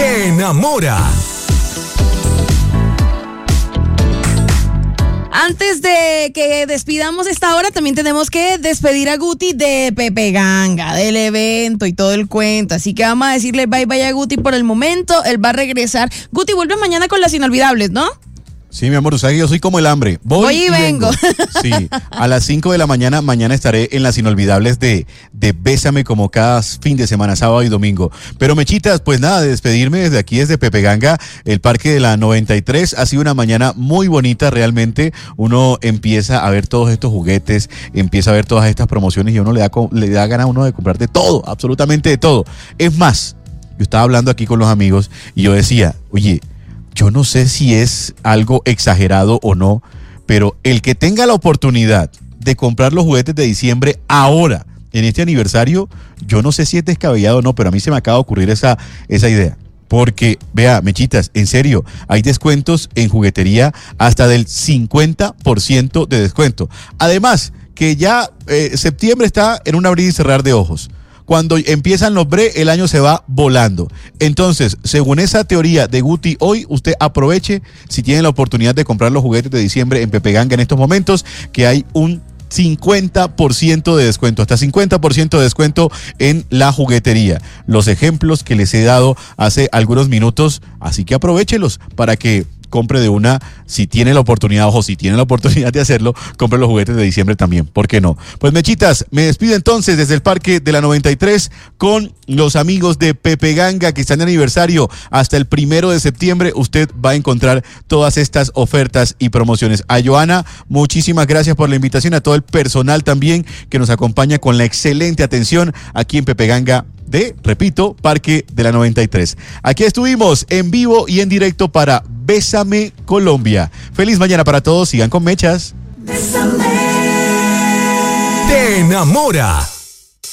Te enamora. Antes de que despidamos esta hora, también tenemos que despedir a Guti de Pepe Ganga, del evento y todo el cuento. Así que vamos a decirle bye bye a Guti por el momento. Él va a regresar. Guti, vuelve mañana con las inolvidables, ¿no? Sí, mi amor, o sea que yo soy como el hambre. Voy y vengo. Sí, a las 5 de la mañana estaré en las inolvidables de Bésame, como cada fin de semana, sábado y domingo. Pero mechitas, pues nada, de despedirme desde aquí, desde Pepe Ganga, el Parque de la 93. Ha sido una mañana muy bonita, realmente. Uno empieza a ver todos estos juguetes, empieza a ver todas estas promociones y uno le da ganas a uno de comprar de todo, absolutamente de todo. Es más, yo estaba hablando aquí con los amigos y yo decía, oye, yo no sé si es algo exagerado o no, pero el que tenga la oportunidad de comprar los juguetes de diciembre ahora, en este aniversario, yo no sé si es descabellado o no, pero a mí se me acaba de ocurrir esa idea. Porque, vea, mechitas, en serio, hay descuentos en juguetería hasta del 50% de descuento. Además, que ya septiembre está en un abrir y cerrar de ojos. Cuando empiezan los bre, el año se va volando. Entonces, según esa teoría de Guti, hoy usted aproveche, si tiene la oportunidad de comprar los juguetes de diciembre en Pepe Ganga en estos momentos, que hay un 50% de descuento, hasta 50% de descuento en la juguetería. Los ejemplos que les he dado hace algunos minutos, así que aprovéchelos para que compre de una, si tiene la oportunidad, ojo, si tiene la oportunidad de hacerlo, compre los juguetes de diciembre también, ¿por qué no? Pues mechitas, me despido entonces desde el Parque de la 93 con los amigos de Pepe Ganga que están de aniversario. Hasta el 1 de septiembre usted va a encontrar todas estas ofertas y promociones. A Joana, muchísimas gracias por la invitación, a todo el personal también que nos acompaña con la excelente atención aquí en Pepe Ganga de, repito, Parque de la 93. Aquí estuvimos en vivo y en directo para Bésame Colombia. Feliz mañana para todos, sigan con mechas. Bésame. Te enamora.